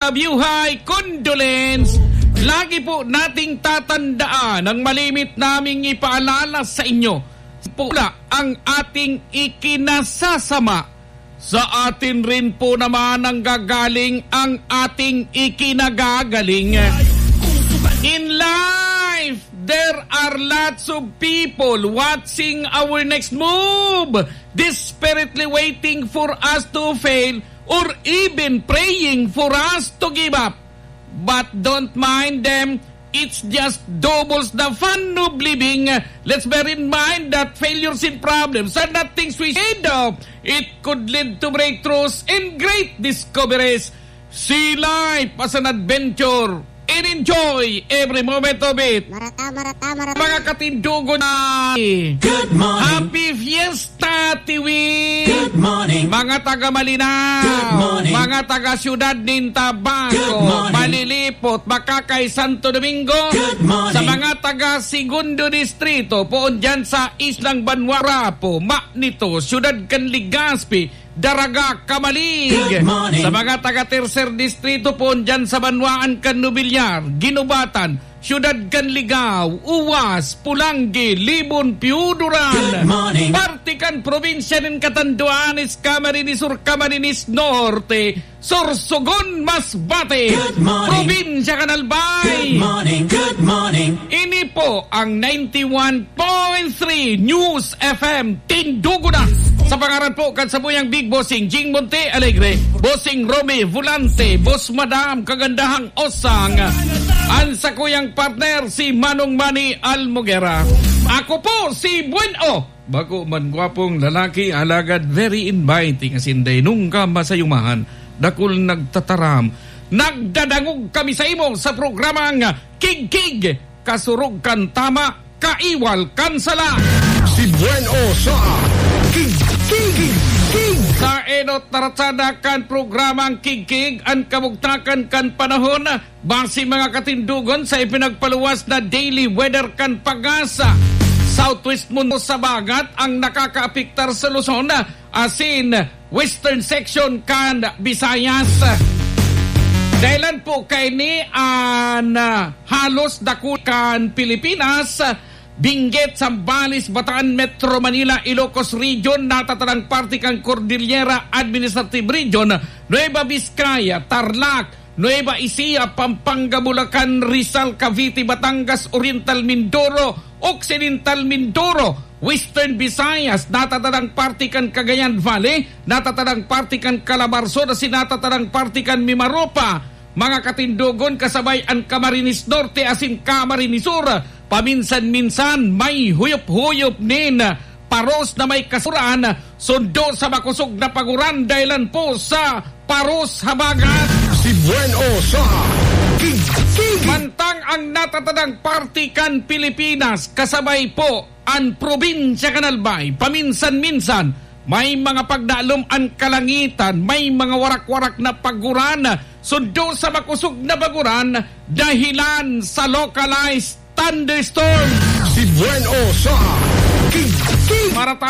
Tabiuhay, condolence. Lagi po nating tatandaan ang malimit naming ipaalala sa inyo. Pula ang ating ikinasasama. Sa atin rin po naman ang gagaling ang ating ikinagagaling. In life, there are lots of people watching our next move, desperately waiting for us to fail or even praying for us to give up. But don't mind them. It's just doubles the fun of living. Let's bear in mind that failures and problems are not things we should of. It could lead to breakthroughs and great discoveries. See life as an adventure and enjoy every moment of it. Marata. Mga katindugo na Good morning. Happy Fiesta, Tiwi. Good morning. Mga taga Malinaw, Good morning. mga taga Ciudad ng Good Tabaco, morning. Malilipot, Makakay, Santo Domingo, Good morning. sa mga taga Segundo Distrito, poon dyan sa Islang Banwarapo, Manito, Ciudad Canligaspi, Daraga, Kamalig. Good morning. Sa mga taga Tercer Distrito po dyan sa Banwaan, Canubillar, Ginubatan, Ciudad Canligao, Uwas, Pulangi, Libon, Piuduran. Good morning. Partikan, Probinsya ng Catanduanes, Camarines Sur, Camarines Norte, Sorsogon, Masbate, Good morning. Probinsya Canalbay. Good morning. Good morning. Ini po ang 91.3 News FM Tindugo na. Sa pangaran po kansabuyang Big Bossing Jing Monte Alegre, Bossing Romy Volante, Boss Madam Kagandahang Osang, sa kuyang partner si Manong Manny Almogera. Ako po si Bueno, bago man gwapong lalaki, alagad very inviting as inday nung ka masayumahan, dakul nagtataram. Nagdadangog kami sa imo sa programang Kig-Kig, kasurog kan tama, kaiwal kan sala. Si Bueno sa Kig-Kig. Sa enot taratsada kan programang Kig-Kig, ang kamugtakan kan panahon, base mga katindugon sa ipinagpaluwas na daily weather kan Pag-asa. Southwest mundo sa bagat ang nakakaapiktar sa Luzon, asin western section kan Visayas. Dahilan po kay ni halos dakukan Pilipinas, Benguet, Zambales, Bataan, Metro Manila, Ilocos Region, natatanang parte kang Cordillera Administrative Region, Nueva Vizcaya, Tarlac, Nueva Ecija, Pampanga, Bulacan, Rizal, Cavite, Batangas, Oriental Mindoro, Occidental Mindoro, Western Visayas, natatanang parte kan Cagayan Valley, natatanang parte kan Calabarzon, natatanang parte kan Mimaropa, mga katindugon kasabay ang Camarines Norte asin Camarines Sur, paminsan-minsan may huyop-huyop nin paros na may kasuraan, sundo sa makusog na paguran dahilan po sa paros habagat. Si Bueno sa Kig-Kig. Mantang ang natatanang partikan Pilipinas, kasabay po ang probinsya Canalbay, paminsan-minsan may mga pagdalom ang kalangitan, may mga warak-warak na paguran, sundo sa makusog na baguran dahilan sa localized thunderstorm. Si Bueno sa Kig-Kig. Marata.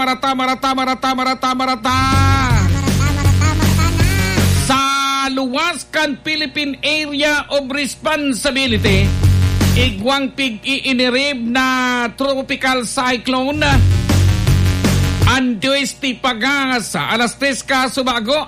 Sa luwaskan Philippine Area of Responsibility, igwang pig-iinirib na tropical cyclone, Anduesti Pagasa, alas 3 ka subago,